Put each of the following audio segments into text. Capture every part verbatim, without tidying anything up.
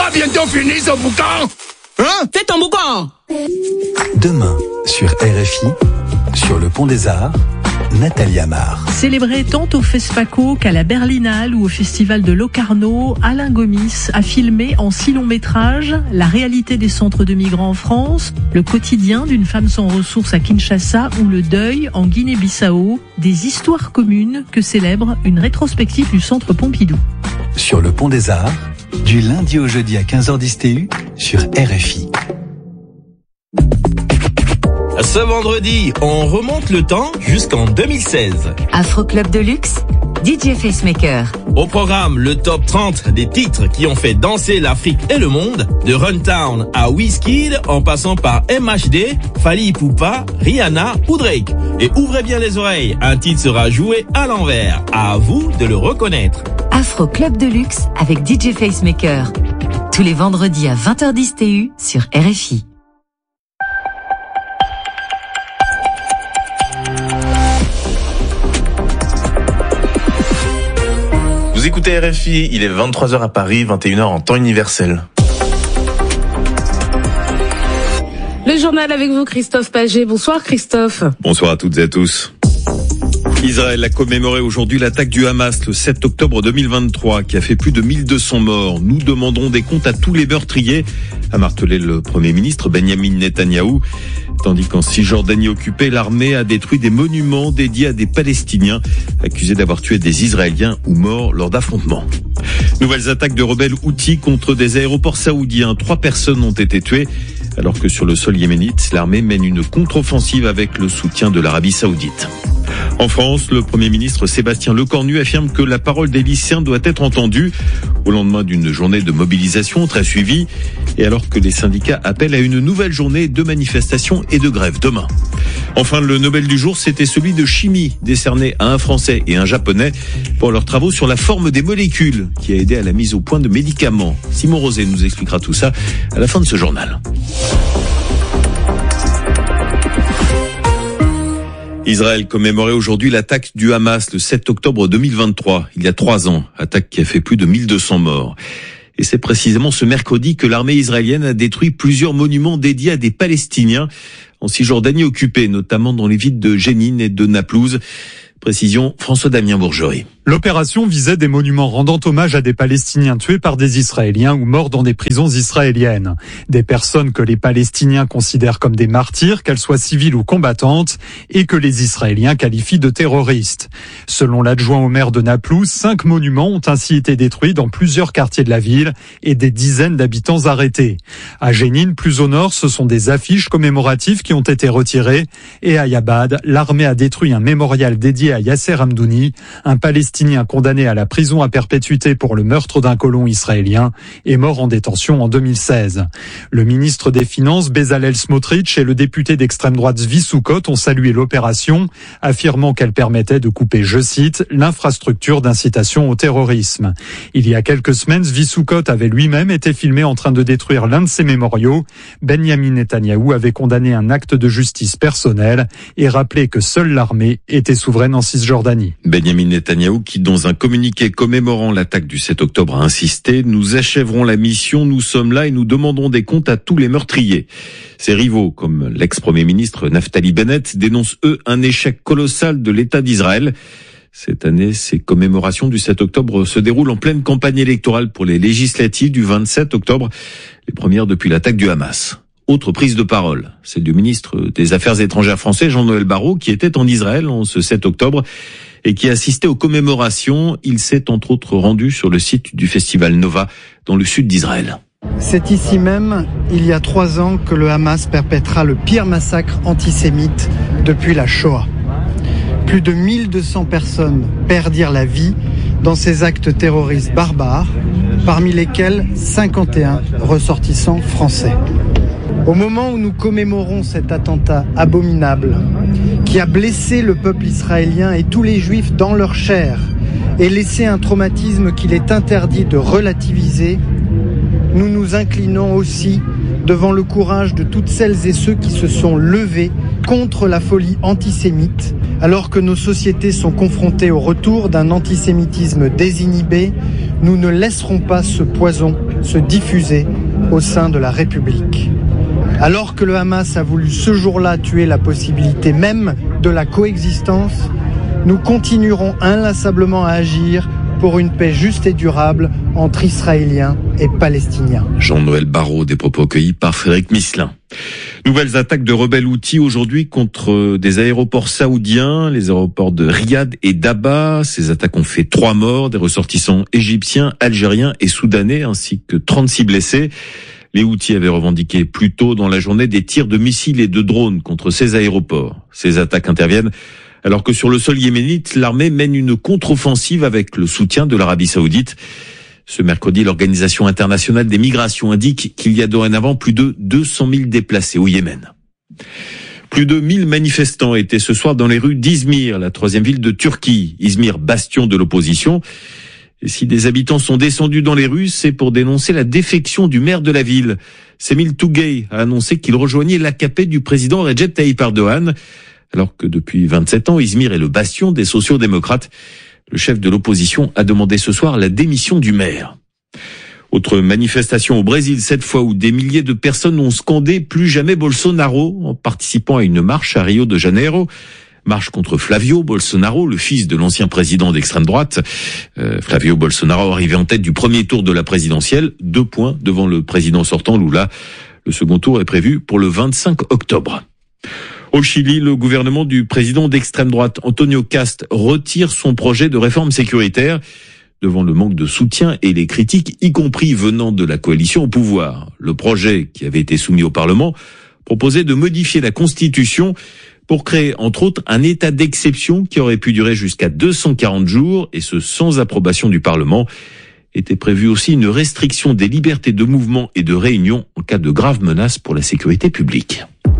pas bientôt fini ce boucan? Hein? Fais ton boucan! Demain, sur R F I, sur le Pont des Arts, Nathalie Amar. Célébré tant au FESPACO qu'à la Berlinale ou au Festival de Locarno, Alain Gomis a filmé en six longs métrages la réalité des centres de migrants en France, le quotidien d'une femme sans ressources à Kinshasa ou le deuil en Guinée-Bissau, des histoires communes que célèbre une rétrospective du Centre Pompidou. Sur le Pont des Arts, du lundi au jeudi à quinze heures dix T U sur R F I. Ce vendredi, on remonte le temps jusqu'en deux mille seize. Afro Club de luxe, D J Facemaker. Au programme, le top trente des titres qui ont fait danser l'Afrique et le monde, de Runtown à Wizkid, en passant par M H D, Fally Ipupa, Rihanna ou Drake. Et ouvrez bien les oreilles, un titre sera joué à l'envers. À vous de le reconnaître. Afro Club de luxe avec D J Facemaker. Tous les vendredis à vingt heures dix T U sur R F I. Vous écoutez R F I, il est vingt-trois heures à Paris, vingt et une heures en temps universel. Le journal avec vous, Christophe Paget. Bonsoir Christophe. Bonsoir à toutes et à tous. Israël a commémoré aujourd'hui l'attaque du Hamas le sept octobre deux mille vingt-trois qui a fait plus de mille deux cents morts. Nous demanderons des comptes à tous les meurtriers, a martelé le Premier ministre Benyamin Netanyahou. Tandis qu'en Cisjordanie occupée, l'armée a détruit des monuments dédiés à des Palestiniens accusés d'avoir tué des Israéliens ou morts lors d'affrontements. Nouvelles attaques de rebelles houthis contre des aéroports saoudiens. Trois personnes ont été tuées, alors que sur le sol yéménite, l'armée mène une contre-offensive avec le soutien de l'Arabie saoudite. En France, le Premier ministre Sébastien Lecornu affirme que la parole des lycéens doit être entendue au lendemain d'une journée de mobilisation très suivie et alors que les syndicats appellent à une nouvelle journée de manifestation et de grève demain. Enfin, le Nobel du jour, c'était celui de chimie, décerné à un Français et un Japonais pour leurs travaux sur la forme des molécules, qui a aidé à la mise au point de médicaments. Simon Rosé nous expliquera tout ça à la fin de ce journal. Israël commémorait aujourd'hui l'attaque du Hamas le sept octobre deux mille vingt-trois, il y a trois ans, attaque qui a fait plus de mille deux cents morts. Et c'est précisément ce mercredi que l'armée israélienne a détruit plusieurs monuments dédiés à des Palestiniens en Cisjordanie occupée, notamment dans les villes de Jénine et de Naplouse. Précision, François-Damien Bourgerie. L'opération visait des monuments rendant hommage à des Palestiniens tués par des Israéliens ou morts dans des prisons israéliennes. Des personnes que les Palestiniens considèrent comme des martyrs, qu'elles soient civiles ou combattantes, et que les Israéliens qualifient de terroristes. Selon l'adjoint au maire de Naplouse, cinq monuments ont ainsi été détruits dans plusieurs quartiers de la ville et des dizaines d'habitants arrêtés. À Jénine, plus au nord, ce sont des affiches commémoratives qui ont été retirées. Et à Yabad, l'armée a détruit un mémorial dédié à Yasser Hamdouni, un Palestinien condamné à la prison à perpétuité pour le meurtre d'un colon israélien et mort en détention en deux mille seize. Le ministre des Finances, Bezalel Smotrich, et le député d'extrême droite Zvi Sukkot ont salué l'opération, affirmant qu'elle permettait de couper, je cite, l'infrastructure d'incitation au terrorisme. Il y a quelques semaines, Zvi Sukkot avait lui-même été filmé en train de détruire l'un de ses mémoriaux. Benyamin Netanyahou avait condamné un acte de justice personnel et rappelé que seule l'armée était souveraine en Cisjordanie. Benyamin Netanyahou qui, dans un communiqué commémorant l'attaque du sept octobre, a insisté « Nous achèverons la mission, nous sommes là et nous demandons des comptes à tous les meurtriers ». Ses rivaux, comme l'ex-premier ministre Naftali Bennett, dénoncent eux un échec colossal de l'État d'Israël. Cette année, ces commémorations du sept octobre se déroulent en pleine campagne électorale pour les législatives du vingt-sept octobre, les premières depuis l'attaque du Hamas. Autre prise de parole, celle du ministre des Affaires étrangères français Jean-Noël Barrot, qui était en Israël en ce sept octobre et qui assistait aux commémorations. Il s'est entre autres rendu sur le site du festival Nova dans le sud d'Israël. C'est ici même, il y a trois ans, que le Hamas perpétra le pire massacre antisémite depuis la Shoah. Plus de mille deux cents personnes perdirent la vie dans ces actes terroristes barbares, parmi lesquels cinquante et un ressortissants français. Au moment où nous commémorons cet attentat abominable qui a blessé le peuple israélien et tous les juifs dans leur chair et laissé un traumatisme qu'il est interdit de relativiser, nous nous inclinons aussi devant le courage de toutes celles et ceux qui se sont levés contre la folie antisémite Alors que nos sociétés sont confrontées au retour d'un antisémitisme désinhibé, nous ne laisserons pas ce poison se diffuser au sein de la République. Alors que le Hamas a voulu ce jour-là tuer la possibilité même de la coexistence, nous continuerons inlassablement à agir pour une paix juste et durable entre Israéliens et Palestiniens. Jean-Noël Barrot, des propos accueillis par Frédéric Misselin. Nouvelles attaques de rebelles houthis aujourd'hui contre des aéroports saoudiens, les aéroports de Riyad et d'Abba. Ces attaques ont fait trois morts, des ressortissants égyptiens, algériens et soudanais, ainsi que trente-six blessés. Les Houthis avaient revendiqué plus tôt dans la journée des tirs de missiles et de drones contre ces aéroports. Ces attaques interviennent alors que sur le sol yéménite, l'armée mène une contre-offensive avec le soutien de l'Arabie saoudite. Ce mercredi, l'Organisation internationale des migrations indique qu'il y a dorénavant plus de deux cent mille déplacés au Yémen. Plus de mille manifestants étaient ce soir dans les rues d'Izmir, la troisième ville de Turquie. Izmir, bastion de l'opposition. Et si des habitants sont descendus dans les rues, c'est pour dénoncer la défection du maire de la ville. Semil Tugay a annoncé qu'il rejoignait l'A K P du président Recep Tayyip Erdogan. Alors que depuis vingt-sept ans, Izmir est le bastion des sociaux-démocrates. Le chef de l'opposition a demandé ce soir la démission du maire. Autre manifestation au Brésil, cette fois où des milliers de personnes ont scandé « Plus jamais Bolsonaro » en participant à une marche à Rio de Janeiro. Marche contre Flavio Bolsonaro, le fils de l'ancien président d'extrême droite. Euh, Flavio Bolsonaro arrivé en tête du premier tour de la présidentielle, deux points devant le président sortant Lula. Le second tour est prévu pour le vingt-cinq octobre. Au Chili, le gouvernement du président d'extrême droite, Antonio Cast, retire son projet de réforme sécuritaire devant le manque de soutien et les critiques, y compris venant de la coalition au pouvoir. Le projet, qui avait été soumis au Parlement, proposait de modifier la Constitution pour créer, entre autres, un état d'exception qui aurait pu durer jusqu'à deux cent quarante jours, et ce sans approbation du Parlement. Était prévue aussi une restriction des libertés de mouvement et de réunion en cas de graves menaces pour la sécurité publique.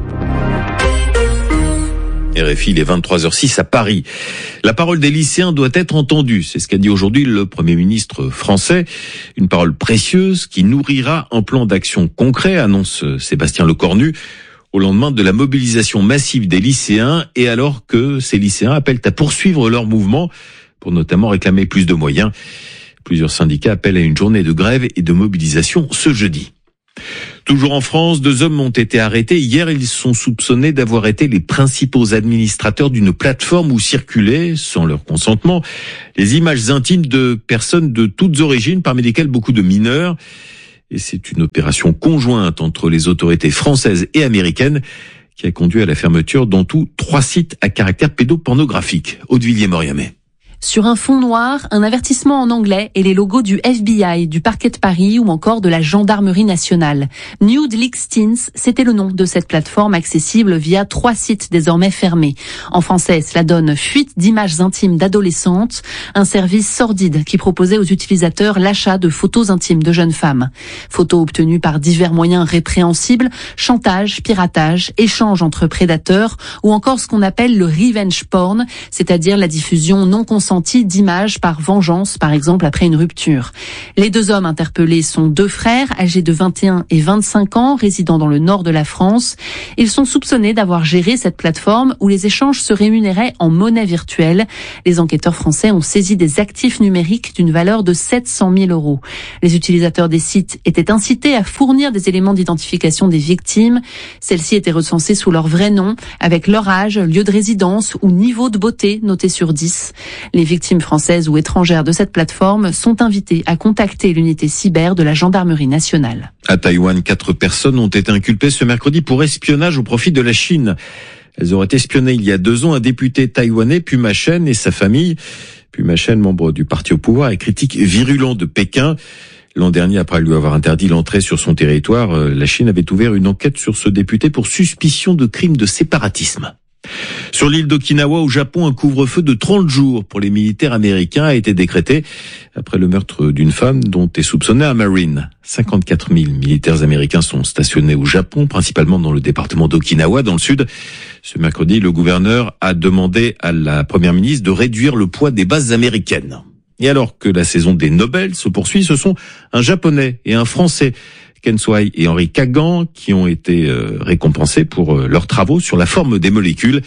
R F I, il est vingt-trois heures six à Paris. La parole des lycéens doit être entendue. C'est ce qu'a dit aujourd'hui le Premier ministre français. Une parole précieuse qui nourrira un plan d'action concret, annonce Sébastien Lecornu, au lendemain de la mobilisation massive des lycéens et alors que ces lycéens appellent à poursuivre leur mouvement pour notamment réclamer plus de moyens. Plusieurs syndicats appellent à une journée de grève et de mobilisation ce jeudi. Toujours en France, deux hommes ont été arrêtés. Hier, ils sont soupçonnés d'avoir été les principaux administrateurs d'une plateforme où circulaient, sans leur consentement, les images intimes de personnes de toutes origines, parmi lesquelles beaucoup de mineurs. Et c'est une opération conjointe entre les autorités françaises et américaines qui a conduit à la fermeture dans tout trois sites à caractère pédopornographique. Aude-Villiers-Moriamet. Sur un fond noir, un avertissement en anglais et les logos du F B I, du parquet de Paris ou encore de la gendarmerie nationale. Nude Leaks Teens, c'était le nom de cette plateforme accessible via trois sites désormais fermés. En français, cela donne fuite d'images intimes d'adolescentes, un service sordide qui proposait aux utilisateurs l'achat de photos intimes de jeunes femmes. Photos obtenues par divers moyens répréhensibles, chantage, piratage, échange entre prédateurs ou encore ce qu'on appelle le revenge porn, c'est-à-dire la diffusion non consentie d'images par vengeance, par exemple après une rupture. Les deux hommes interpellés sont deux frères, âgés de vingt et un et vingt-cinq ans, résidant dans le nord de la France. Ils sont soupçonnés d'avoir géré cette plateforme où les échanges se rémunéraient en monnaie virtuelle. Les enquêteurs français ont saisi des actifs numériques d'une valeur de sept cent mille euros. Les utilisateurs des sites étaient incités à fournir des éléments d'identification des victimes. Celles-ci étaient recensées sous leur vrai nom, avec leur âge, lieu de résidence ou niveau de beauté noté sur dix. Les victimes françaises ou étrangères de cette plateforme sont invitées à contacter l'unité cyber de la gendarmerie nationale. À Taïwan, quatre personnes ont été inculpées ce mercredi pour espionnage au profit de la Chine. Elles auraient espionné il y a deux ans un député taïwanais, Puma Chen, et sa famille. Puma Chen, membre du parti au pouvoir et critique virulent de Pékin. L'an dernier, après lui avoir interdit l'entrée sur son territoire, la Chine avait ouvert une enquête sur ce député pour suspicion de crimes de séparatisme. Sur l'île d'Okinawa, au Japon, un couvre-feu de trente jours pour les militaires américains a été décrété après le meurtre d'une femme dont est soupçonné un Marine. cinquante-quatre mille militaires américains sont stationnés au Japon, principalement dans le département d'Okinawa, dans le sud. Ce mercredi, le gouverneur a demandé à la première ministre de réduire le poids des bases américaines. Et alors que la saison des Nobel se poursuit, ce sont un Japonais et un Français, Ken Swai et Henri Kagan, qui ont été euh, récompensés pour euh, leurs travaux sur la forme des molécules.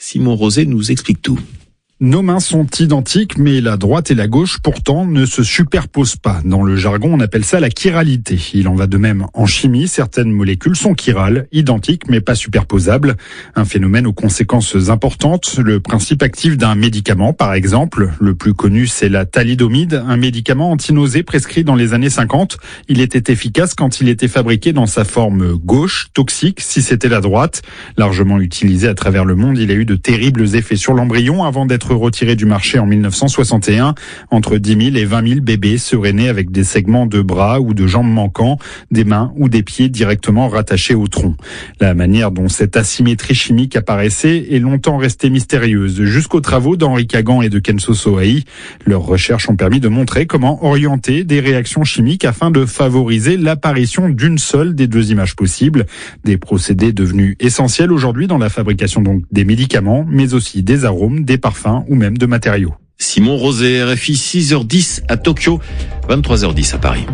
Simon Rosé nous explique tout. Nos mains sont identiques, mais la droite et la gauche, pourtant, ne se superposent pas. Dans le jargon, on appelle ça la chiralité. Il en va de même en chimie. Certaines molécules sont chirales, identiques, mais pas superposables. Un phénomène aux conséquences importantes. Le principe actif d'un médicament, par exemple. Le plus connu, c'est la thalidomide, un médicament anti-nausée prescrit dans les années cinquante. Il était efficace quand il était fabriqué dans sa forme gauche, toxique si c'était la droite. Largement utilisé à travers le monde, il a eu de terribles effets sur l'embryon avant d'être retiré du marché en mille neuf cent soixante et un. Entre dix mille et vingt mille bébés seraient nés avec des segments de bras ou de jambes manquants, des mains ou des pieds directement rattachés au tronc. La manière dont cette asymétrie chimique apparaissait est longtemps restée mystérieuse, jusqu'aux travaux d'Henri Kagan et de Kenso Sohei. Leurs recherches ont permis de montrer comment orienter des réactions chimiques afin de favoriser l'apparition d'une seule des deux images possibles. Des procédés devenus essentiels aujourd'hui dans la fabrication donc des médicaments, mais aussi des arômes, des parfums ou même de matériaux. Simon Rosé, R F I, six heures dix à Tokyo, vingt-trois heures dix à Paris.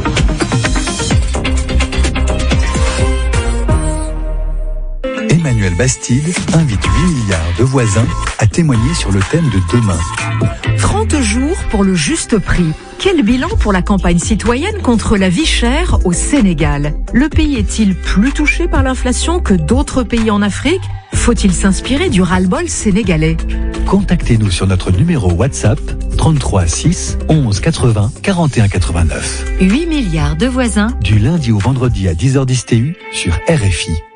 Emmanuel Bastide invite huit milliards de voisins à témoigner sur le thème de demain. trente jours pour le juste prix. Quel bilan pour la campagne citoyenne contre la vie chère au Sénégal? Le pays est-il plus touché par l'inflation que d'autres pays en Afrique? Faut-il s'inspirer du ras-le-bol sénégalais? Contactez-nous sur notre numéro WhatsApp trente-trois six onze quatre-vingts quarante et un quatre-vingt-neuf. huit milliards de voisins. Du lundi au vendredi à dix heures dix T U sur R F I.